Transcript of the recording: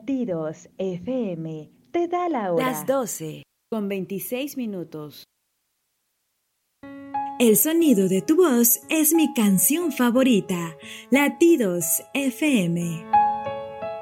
Latidos FM te da la hora. Las 12:26. El sonido de tu voz es mi canción favorita. Latidos FM.